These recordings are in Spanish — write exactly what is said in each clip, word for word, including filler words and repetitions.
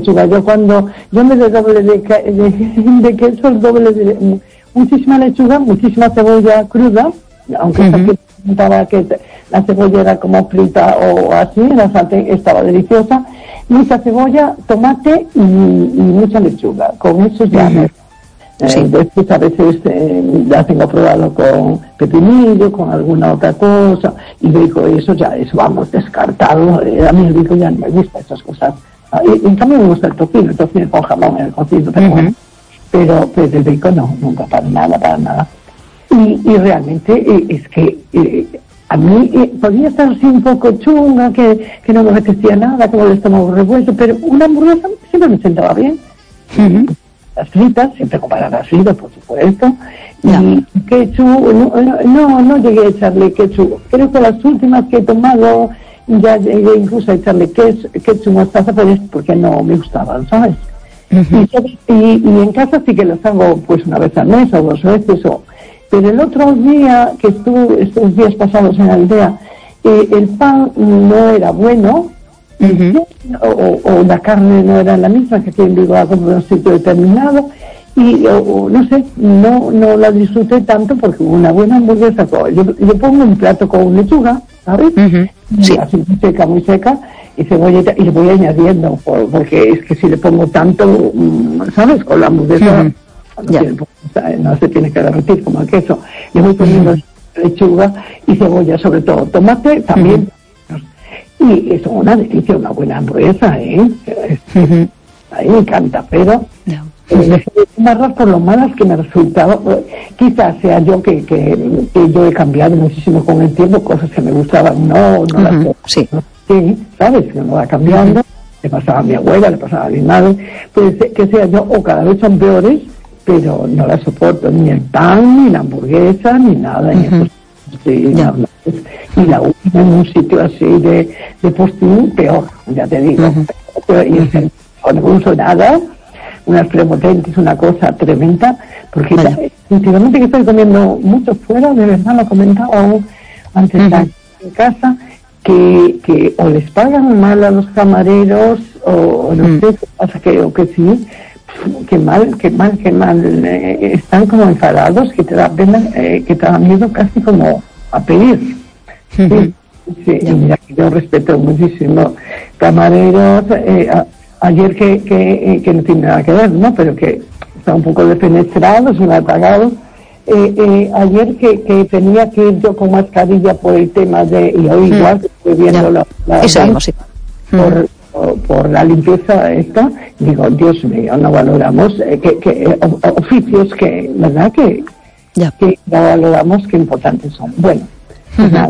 lechuga. Yo cuando, yo me doy doble de, de, de queso, doble de, muchísima lechuga, muchísima cebolla cruda, aunque uh-huh. comentaba que la cebolla era como frita o así, la sartén estaba deliciosa, mucha cebolla, tomate y, y mucha lechuga. Con eso ya uh-huh. me, sí. eh, después a veces eh, ya tengo probado con pepinillo, con alguna otra cosa, y digo, eso ya es, vamos, descartado. Eh, a mí digo, ya no me gusta esas cosas. Y, en cambio me gusta el tocino, el tocino con jamón, el cocido, pero, uh-huh. pero, pero el bacon no, nunca, para nada, para nada. Y, y realmente eh, es que eh, a mí eh, podía estar así un poco chunga, que, que no me apetecía nada, como el estómago revuelto, pero una hamburguesa siempre me sentaba bien. Uh-huh. Las fritas, siempre con patatas fritas, por supuesto. No. Y ketchup, no, no, no llegué a echarle ketchup. Creo que las últimas que he tomado ya llegué incluso a echarle ketchup, ketchup mostaza, pero es porque no me gustaban, ¿sabes? Uh-huh. y, y, y en casa sí que las hago pues una vez al mes o dos veces o... Pero el otro día que estuve, estos días pasados en la aldea, eh, el pan no era bueno, uh-huh. o, o la carne no era la misma que aquí en Vigo hago en un sitio determinado, y o, o, no sé, no no la disfruté tanto porque una buena hamburguesa, yo, yo pongo un plato con lechuga, ¿sabes? Uh-huh. Sí. Así muy seca, muy seca, y cebolleta, y le voy añadiendo, por, porque es que si le pongo tanto, ¿sabes? Con la hamburguesa... Uh-huh. No, yeah. tiene, no se tiene que derretir como el queso. Le voy poniendo uh-huh. lechuga y cebolla, sobre todo tomate también. Uh-huh. Y es una delicia, una buena hamburguesa, ¿eh? Uh-huh. A mí me encanta, pero no. eh, me arras por lo malas que me resultaba. Quizás sea yo que, que, que yo he cambiado muchísimo con el tiempo, cosas que me gustaban, no, no uh-huh. las cosas, sí. No, sí, ¿sabes? Que uno va cambiando. Uh-huh. Le pasaba a mi abuela, le pasaba a mi madre. Pues que sea yo, o cada vez son peores, pero no la soporto, ni el pan, ni la hamburguesa, ni nada. Uh-huh. Ni sí, yeah. no, y la última en un sitio así de, de postín, peor, ya te digo. Uh-huh. Pero, y es que no uso nada, unas cremotentes, una cosa tremenda, porque vale. últimamente que estoy comiendo mucho fuera, de verdad lo comentaba antes de uh-huh. estar en casa, que, que o les pagan mal a los camareros, o no uh-huh. sé qué pasa, que, o que sí, qué mal, qué mal, qué mal, eh, están como enfadados, que te da pena, eh, que te da miedo casi como a pedir. Uh-huh. Sí, sí, y mira, yo respeto muchísimo camareros, eh, a, ayer que, que, eh, que no tiene nada que ver, ¿no? Pero que está un poco defenestrados, un apagado. Eh, eh, ayer que, que tenía que ir yo con mascarilla por el tema de, y hoy uh-huh. igual estoy viendo la, la Eso mismo, sí. por por la limpieza esta, digo, Dios mío, no valoramos eh, que, que eh, oficios que, ¿verdad? Que, yeah. que no valoramos, que importantes son. Bueno, uh-huh. nada,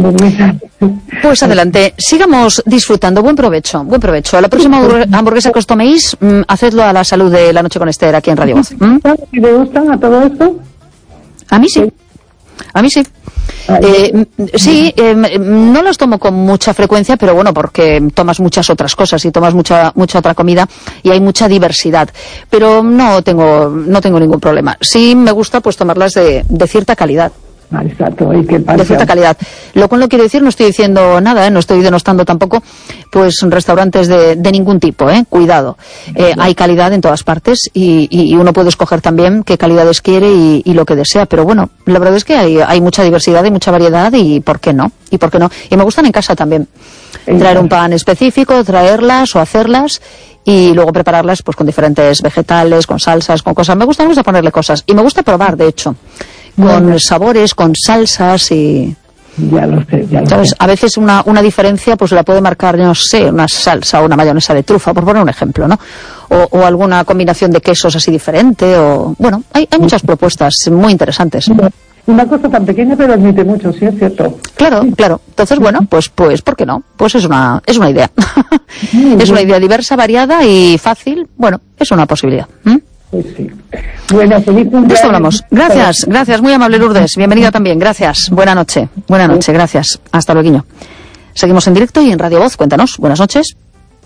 pues adelante, sigamos disfrutando, buen provecho, buen provecho. A la próxima hamburguesa que os toméis, mmm, hacedlo a la salud de La Noche con Esther aquí en Radio Voz. ¿Mm? ¿Te gustan a todo esto? A mí sí, a mí sí. Eh, sí, eh, no los tomo con mucha frecuencia, pero bueno, porque tomas muchas otras cosas y tomas mucha mucha otra comida y hay mucha diversidad. Pero no tengo no tengo ningún problema. Sí me gusta pues tomarlas de, de cierta calidad. Exacto, y que de cierta calidad. Lo cual no quiere decir, no estoy diciendo nada, ¿eh? No estoy denostando tampoco pues restaurantes de, de ningún tipo, ¿eh? Cuidado. Eh, hay calidad en todas partes y, y uno puede escoger también qué calidades quiere y, y lo que desea. Pero bueno, la verdad es que hay, hay mucha diversidad y mucha variedad y ¿por qué no? Y por qué no. Y me gustan en casa también. Traer un pan específico, traerlas o hacerlas y luego prepararlas pues con diferentes vegetales, con salsas, con cosas. Me gusta, me gusta ponerle cosas y me gusta probar, de hecho. Con bueno. sabores, con salsas y... Ya lo sé, ya lo ¿sabes? sé. A veces una, una diferencia pues la puede marcar, no sé, una salsa o una mayonesa de trufa, por poner un ejemplo, ¿no? O, o alguna combinación de quesos así diferente, o... Bueno, hay, hay muchas propuestas muy interesantes. Una cosa tan pequeña pero admite mucho, sí, es cierto. Claro, claro. Entonces, bueno, pues, pues, ¿por qué no? Pues es una, es una idea. Es una idea diversa, variada y fácil. Bueno, es una posibilidad. ¿Mm? Pues sí. Bueno, feliz cumpleaños. De esto hablamos. Gracias, gracias, muy amable Lourdes. Bienvenida también, gracias. Buena noche, buena noche, gracias. Hasta luego. Seguimos en directo y en Radio Voz. Cuéntanos, buenas noches.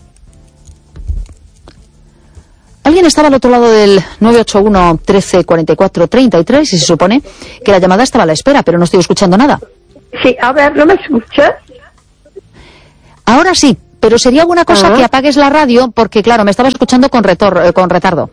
Alguien estaba al otro lado del nueve ocho uno, trece, cuarenta y cuatro, treinta y tres y se supone que la llamada estaba a la espera, pero no estoy escuchando nada. Sí, a ver, ¿no me escuchas? Ahora sí, Pero sería buena cosa uh-huh. que apagues la radio, porque claro, me estaba escuchando con, retor eh, con retardo.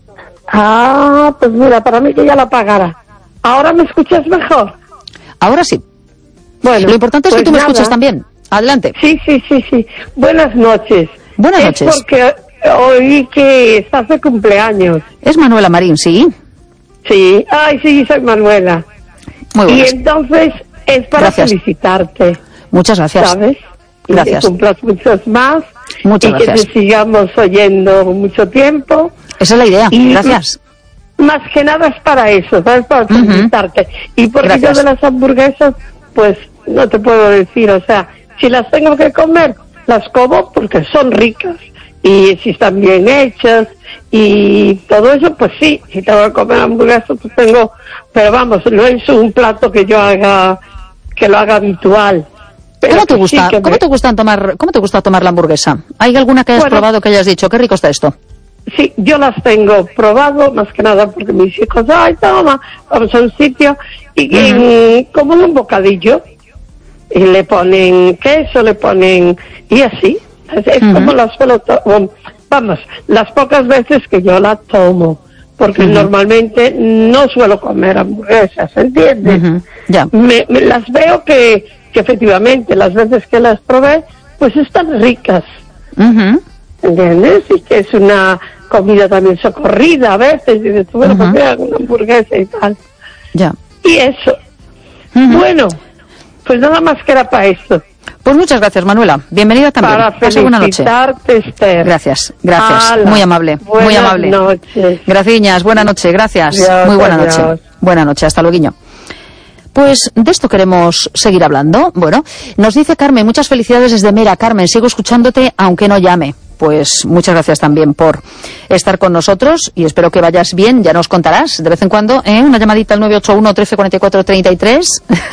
Ah, pues mira, para mí que ya la apagara. ¿Ahora me escuchas mejor? Ahora sí. Bueno, lo importante es pues que tú nada. me escuches también. Adelante. Sí, sí, sí, sí. Buenas noches. Buenas es noches. Porque oí que estás de cumpleaños. Es Manuela Marín, ¿sí? Sí. Ay, sí, soy Manuela. Muy buenas. Y entonces es para gracias. felicitarte. Muchas gracias. ¿Sabes? Y gracias. que cumplas muchos más. Muchas y gracias. que te sigamos oyendo mucho tiempo. Esa es la idea. Y gracias. Más que nada es para eso, ¿sabes? Para felicitarte. Uh-huh. Y porque gracias. Yo de las hamburguesas, pues no te puedo decir, o sea, si las tengo que comer, las como porque son ricas. Y si están bien hechas y todo eso, pues sí, si tengo que comer hamburguesas, pues tengo, pero vamos, no es un plato que yo haga, que lo haga habitual. Pero ¿Cómo te gusta? Sí ¿Cómo me... te gusta tomar? ¿Cómo te gusta tomar la hamburguesa? ¿Hay alguna que hayas bueno, probado que hayas dicho qué rico está esto? Sí, yo las tengo probado, más que nada porque mis hijos, ay, toma, vamos a un sitio y uh-huh. como un bocadillo y le ponen queso, le ponen y así. Es, es uh-huh. como las suelo to- vamos, las pocas veces que yo la tomo, porque uh-huh. normalmente no suelo comer hamburguesas, ¿entiendes? Uh-huh. Ya. Me, me las veo que, que efectivamente las veces que las probé, pues están ricas, uh-huh. ¿entiendes? Y que es una comida también socorrida a veces, y dices, bueno, uh-huh. pues hago una hamburguesa y tal. Ya. Y eso. Uh-huh. Bueno, pues nada más que era para esto. Pues muchas gracias, Manuela. Bienvenida también. Para Pasa buena noche. Esther. Gracias, gracias. Ala. Muy amable, Buenas muy amable. Noches. Gracias, buena noche, gracias. Dios, muy buena adiós. noche. Buena noche, hasta luego. Pues de esto queremos seguir hablando. Bueno, nos dice Carmen, muchas felicidades desde Mera. Carmen, sigo escuchándote aunque no llame. Pues muchas gracias también por estar con nosotros y espero que vayas bien, ya nos contarás de vez en cuando, ¿eh? Una llamadita al nueve ocho uno, trece cuarenta y cuatro, treinta y tres,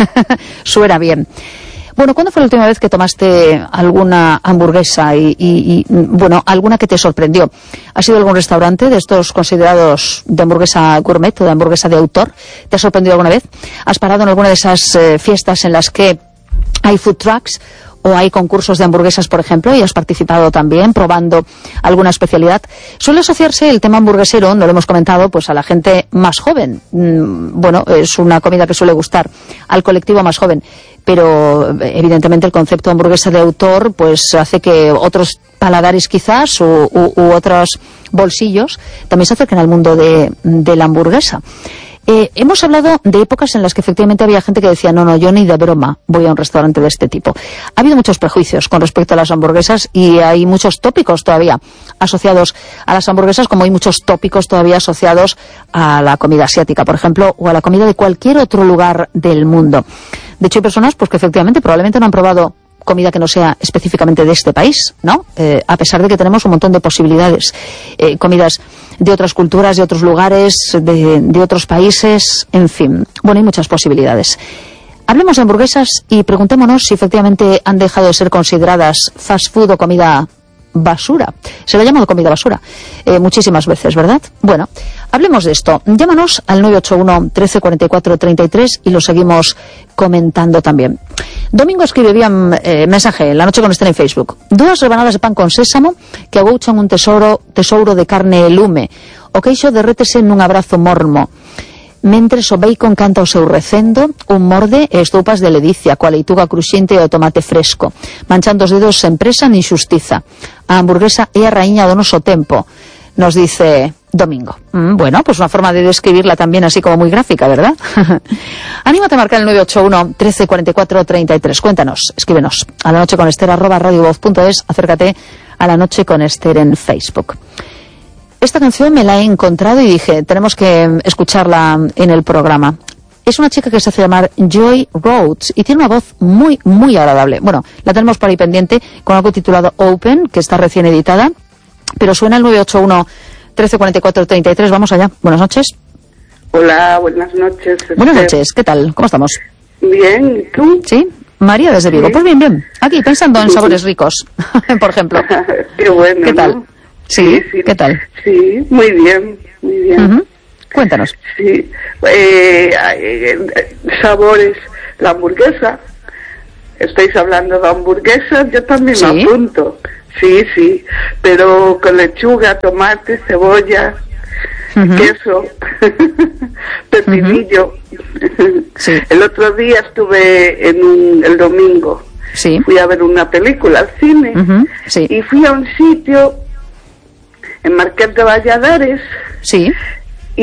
suena bien. Bueno, ¿cuándo fue la última vez que tomaste alguna hamburguesa y, y, y, bueno, alguna que te sorprendió? ¿Has ido a algún restaurante de estos considerados de hamburguesa gourmet o de hamburguesa de autor? ¿Te ha sorprendido alguna vez? ¿Has parado en alguna de esas eh, fiestas en las que hay food trucks o hay concursos de hamburguesas, por ejemplo, y has participado también probando alguna especialidad? Suele asociarse el tema hamburguesero, no lo hemos comentado, pues a la gente más joven. Mm, bueno, es una comida que suele gustar al colectivo más joven, pero evidentemente el concepto de hamburguesa de autor pues hace que otros paladares quizás u, u, u otros bolsillos también se acerquen al mundo de, de la hamburguesa. Eh, hemos hablado de épocas en las que efectivamente había gente que decía, no, no, yo ni de broma voy a un restaurante de este tipo. Ha habido muchos prejuicios con respecto a las hamburguesas y hay muchos tópicos todavía asociados a las hamburguesas, como hay muchos tópicos todavía asociados a la comida asiática, por ejemplo, o a la comida de cualquier otro lugar del mundo. De hecho, hay personas pues que efectivamente probablemente no han probado comida que no sea específicamente de este país, ¿no? Eh, a pesar de que tenemos un montón de posibilidades. Eh, comidas de otras culturas, de otros lugares, de, de otros países, en fin. Bueno, hay muchas posibilidades. Hablemos de hamburguesas y preguntémonos si efectivamente han dejado de ser consideradas fast food o comida basura. Se lo ha llamado comida basura eh, muchísimas veces, ¿verdad? Bueno, hablemos de esto. Llámanos al nueve ocho uno, trece cuarenta y cuatro, treinta y tres y lo seguimos comentando también. Domingo escribe vía eh, mensaje en La Noche con Esther en Facebook. Dúas rebanadas de pan con sésamo que agouchan un tesouro tesouro de carne e lume. O queixo derrétese nun abrazo mormo. Mentres o bacon canta o seu recendo, un morde e estoupas de ledicia, coa leituga cruxente e o tomate fresco, manchando os dedos sen presa nin xustiza. A hamburguesa é a raíña do noso tempo, nos dice Domingo. Mm, bueno, pues una forma de describirla también así como muy gráfica, ¿verdad? Anímate a marcar el nueve ocho uno, trece cuarenta y cuatro, treinta y tres. Cuéntanos, escríbenos a la noche con Esther arroba radiovoz punto es, acércate a La Noche con Esther en Facebook. Esta canción me la he encontrado y dije, tenemos que escucharla en el programa. Es una chica que se hace llamar Joy Rhodes y tiene una voz muy, muy agradable. Bueno, la tenemos por ahí pendiente con algo titulado Open, que está recién editada, pero suena el nueve ocho uno, trece cuarenta y cuatro, treinta y tres. Vamos allá. Buenas noches. Hola, buenas noches. Buenas noches. ¿Qué tal? ¿Cómo estamos? Bien, ¿y tú? Sí. María desde Vigo. Sí. Pues bien, bien. Aquí pensando en sabores ricos, por ejemplo. Qué bueno. ¿Qué tal? ¿No? Sí, Sí, sí. ¿qué tal? Sí, muy bien, muy bien. Uh-huh. Cuéntanos. Sí, eh, eh, sabores, la hamburguesa, estáis hablando de hamburguesas, yo también ¿Sí? me apunto. Sí, sí, pero con lechuga, tomate, cebolla, Uh-huh. queso, pepinillo. Uh-huh. Sí. El otro día estuve en un, el domingo, Sí. fui a ver una película al cine, Uh-huh. Sí. y fui a un sitio en Marqués de Valladares, Sí. y,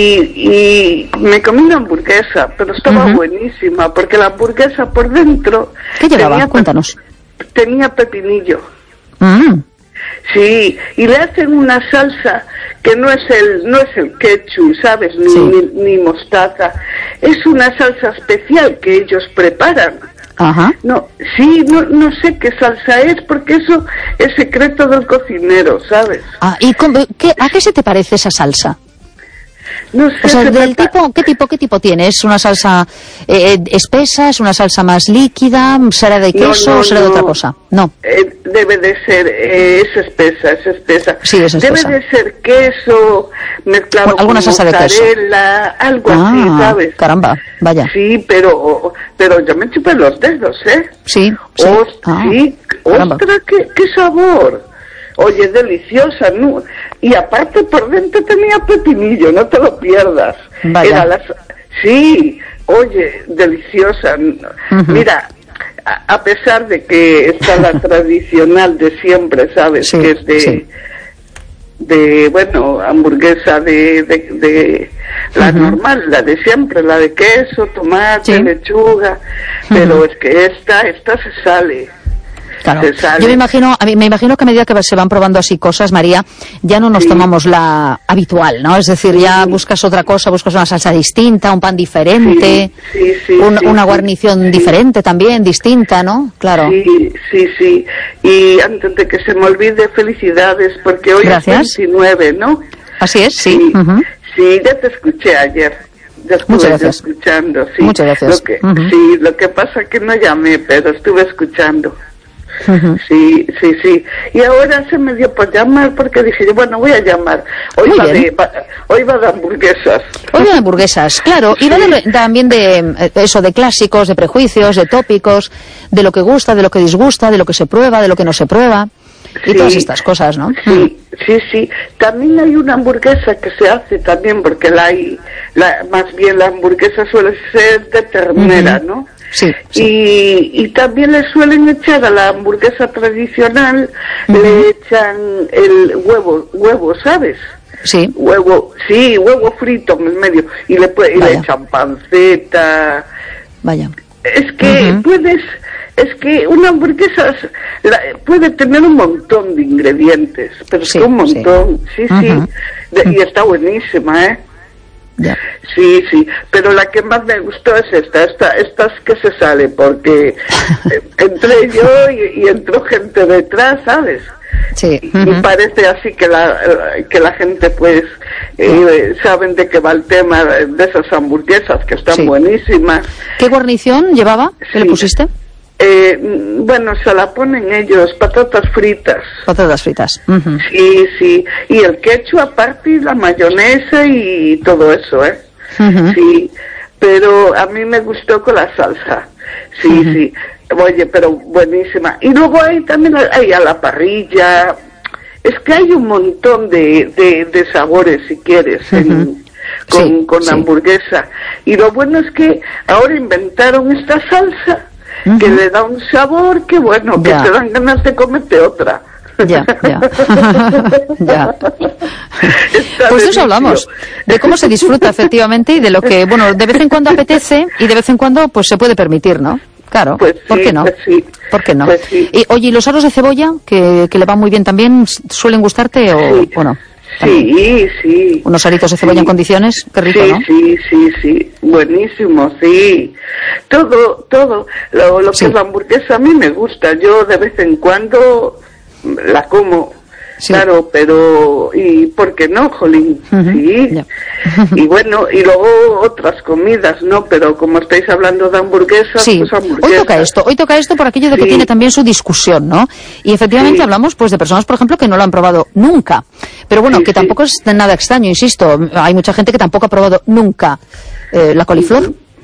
y me comí una hamburguesa, pero estaba Uh-huh. buenísima, porque la hamburguesa por dentro ¿Qué llevaba? tenía, Cuéntanos. tenía pepinillo. Mm. Sí, y le hacen una salsa que no es el no es el ketchup, ¿sabes? Ni, Sí. ni, ni mostaza. Es una salsa especial que ellos preparan. Ajá. No, sí, no, no sé qué salsa es, porque eso es secreto del cocinero, ¿sabes? Ah, ¿y cómo- qué, a qué se te parece esa salsa? No sé. O sea, se del prepa- tipo, ¿qué tipo, qué tipo tiene? ¿Es una salsa eh, espesa? ¿Es una salsa más líquida? ¿Será de No, queso no, o será de no. otra cosa? No. Eh, debe de ser, eh, es espesa, es espesa. Sí, es espesa. Debe de ser queso mezclado Alguna con salsa de queso. mozzarella, algo Ah, así, ¿sabes? caramba, vaya. Sí, pero pero yo me chupé los dedos, ¿eh? Sí, sí. Ost- Ah, sí, caramba. ostras, qué, qué sabor. Oye, deliciosa, ¿no? Y aparte por dentro tenía pepinillo, no te lo pierdas. Vaya. Era la, sí, oye, deliciosa. Ujú. Mira, a, a pesar de que está la tradicional de siempre, ¿sabes? Sí, que es de, sí. de, bueno, hamburguesa de, de, de la Ujú. normal, la de siempre, la de queso, tomate, Sí. lechuga, pero Ujú. es que esta, esta se sale. Claro. Se sale. Yo me imagino, a mí, me imagino que a medida que se van probando así cosas, María, ya no nos Sí. tomamos la habitual, ¿no? Es decir, ya Sí. buscas otra cosa, buscas una salsa distinta, un pan diferente, Sí, sí, sí, un- sí, una sí, guarnición sí. diferente también, distinta, ¿no? Claro. Sí, sí, sí. Y antes de que se me olvide, felicidades, porque hoy Gracias. es veintinueve, ¿no? Así es, sí. Sí, Ujú. sí, ya te escuché ayer. Ya estuve Muchas yo gracias. escuchando, sí. Muchas gracias. Lo que, Ujú. Sí, lo que pasa es que no llamé, pero estuve escuchando. Ujú. Sí, sí, sí. Y ahora se me dio por llamar porque dije, bueno, voy a llamar. Hoy Muy va bien. de, va- hoy va de hamburguesas. Hoy de hamburguesas, claro, y va de- también de eh, eso, de clásicos, de prejuicios, de tópicos, de lo que gusta, de lo que disgusta, de lo que se prueba, de lo que no se prueba, y Sí. todas estas cosas, ¿no? Sí, sí, sí. También hay una hamburguesa que se hace también, porque la hay, la, más bien la hamburguesa suele ser de ternera, Ujú. ¿no? Sí, sí. Y, y también le suelen echar a la hamburguesa tradicional, Ujú. le echan el huevo, huevo, ¿sabes? Sí, Huevo, sí, huevo frito en el medio, y le, pue- y le Vaya. echan panceta. vaya. Es que Ujú. puedes, es que una hamburguesa es- la- puede tener un montón de ingredientes, pero es Sí, que un sí. montón, sí, sí, Ujú. De- y está buenísima, ¿eh? Ya. Sí, sí, pero la que más me gustó es esta, esta, esta es que se sale, porque eh, entré yo y, y entró gente detrás, ¿sabes? Sí. Y Ujú. parece así que la que la gente pues eh, saben de qué va el tema de esas hamburguesas que están Sí. buenísimas. ¿Qué guarnición llevaba? ¿Qué le Sí. pusiste? Eh, mm, bueno, se la ponen ellos, patatas fritas. Patatas fritas. Ujú. Sí, sí. Y el ketchup aparte y la mayonesa y todo eso, ¿eh? Ujú. Sí. Pero a mí me gustó con la salsa. Sí, Ujú. sí. Oye, pero buenísima. Y luego hay también hay a la parrilla. Es que hay un montón de, de, de sabores, si quieres, en- Ujú. con, Sí, con sí. hamburguesa. Y lo bueno es que ahora inventaron esta salsa que Ujú. le da un sabor que bueno, que Ya. te dan ganas de comerte otra. Ya, ya. Ya. Está Pues de eso delicioso. hablamos, de cómo se disfruta efectivamente y de lo que, bueno, de vez en cuando apetece y de vez en cuando pues se puede permitir, ¿no? Claro, Pues ¿por sí, qué no? pues sí. ¿Por qué no? Pues sí. Y oye, ¿y los aros de cebolla, que, que le van muy bien también, suelen gustarte o, Sí. o no? También. Sí, sí. Unos aritos de cebolla Sí. en condiciones, qué rico, sí, ¿no? Sí, sí, sí, buenísimo, sí. Todo, todo, lo, lo Sí. que es la hamburguesa a mí me gusta. Yo de vez en cuando la como, Sí. claro, pero ¿y por qué no, Jolín? Ujú, Sí. ya. Y bueno, y luego otras comidas, ¿no? Pero como estáis hablando de hamburguesas, Sí, pues hoy hamburguesas. toca esto, hoy toca esto por aquello de que Sí. tiene también su discusión, ¿no? Y efectivamente Sí. hablamos pues de personas, por ejemplo, que no lo han probado nunca. Pero bueno, Sí, que sí. tampoco es nada extraño, insisto. Hay mucha gente que tampoco ha probado nunca eh, la coliflor Ujú.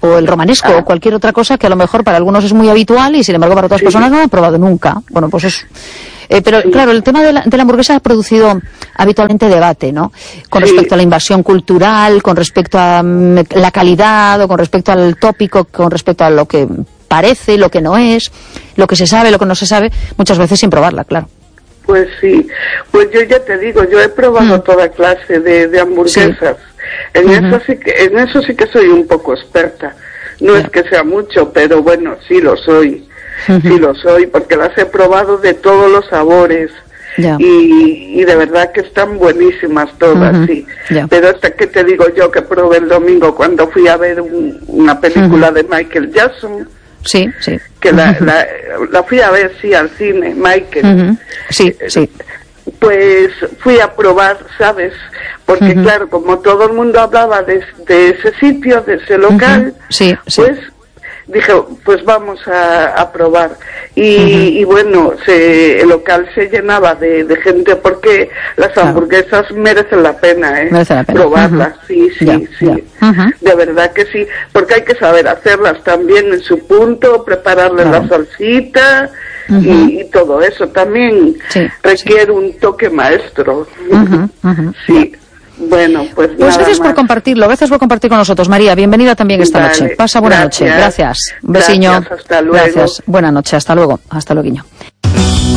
o el romanesco Ah. o cualquier otra cosa que a lo mejor para algunos es muy habitual y sin embargo para otras Sí. personas no lo han probado nunca. Bueno, pues es... Eh, pero Sí. claro, el tema de la, de la hamburguesa ha producido habitualmente debate, ¿no? Con Sí. respecto a la invasión cultural, con respecto a mm, la calidad o con respecto al tópico, con respecto a lo que parece, lo que no es, lo que se sabe, lo que no se sabe, muchas veces sin probarla, claro. Pues sí, pues yo ya te digo, yo he probado Mm. toda clase de, de hamburguesas. En, Ujú. eso sí que, en eso sí que soy un poco experta. No Ya. es que sea mucho, pero bueno, sí lo soy. Ujú. Sí lo soy, porque las he probado de todos los sabores. Ya. Y, y de verdad que están buenísimas todas, Ujú. sí. Ya. Pero hasta que te digo yo que probé el domingo cuando fui a ver un- una película de Michael Jackson, Sí, sí. que la, Ujú. la, la fui a ver, sí, al cine, Michael. Ujú. Sí, sí. Pues fui a probar, ¿sabes? Porque Ujú. claro, como todo el mundo hablaba de, de ese sitio, de ese local, Ujú. Sí, sí. pues dije, pues vamos a, a probar. Y, Ujú. y bueno, se, el local se llenaba de, de gente porque las Claro. hamburguesas merecen la pena, ¿eh? Merece la pena. Probarlas, Ujú. sí, sí, Ya, sí. ya. Ujú. De verdad que sí, porque hay que saber hacerlas también en su punto, prepararle Claro. la salsita Ujú. y, y todo eso también Sí, requiere un toque maestro. Ujú, ujú. Sí, bueno, pues, Pues nada gracias por más. compartirlo, gracias por compartir con nosotros. María, bienvenida también esta Vale, noche. Pasa buena gracias. noche. Gracias. Un besiño. Gracias, hasta luego. Gracias. Buena noche. Hasta luego. Hasta luego.